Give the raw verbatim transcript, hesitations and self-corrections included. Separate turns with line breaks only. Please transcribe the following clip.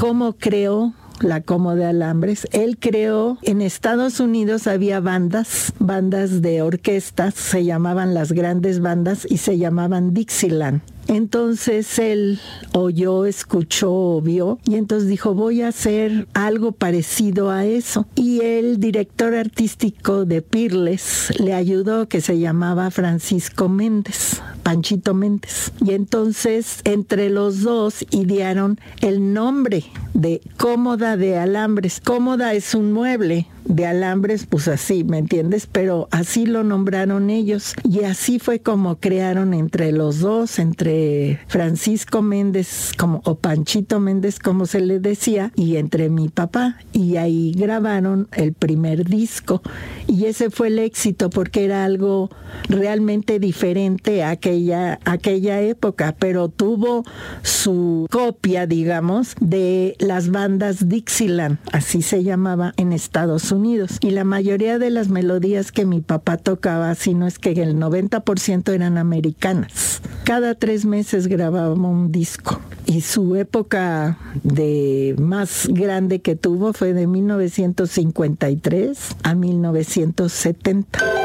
cómo creó la Cómoda de Alambres. Él creó, en Estados Unidos había bandas, bandas de orquestas, se llamaban las grandes bandas y se llamaban Dixieland. Entonces él oyó, escuchó o vio y entonces dijo, voy a hacer algo parecido a eso. Y el director artístico de Peerless le ayudó, que se llamaba Francisco Méndez, Panchito Méndez. Y entonces entre los dos idearon el nombre de Cómoda de Alambres. Cómoda es un mueble, de alambres, pues así, ¿me entiendes? Pero así lo nombraron ellos y así fue como crearon entre los dos, entre Francisco Méndez como, o Panchito Méndez, como se le decía, y entre mi papá, y ahí grabaron el primer disco y ese fue el éxito porque era algo realmente diferente a aquella, aquella época, pero tuvo su copia, digamos, de las bandas Dixieland, así se llamaba en Estados Unidos. Y la mayoría de las melodías que mi papá tocaba, si no es que el noventa por ciento eran americanas. Cada tres meses grabábamos un disco. Y su época de más grande que tuvo fue de mil novecientos cincuenta y tres a mil novecientos setenta.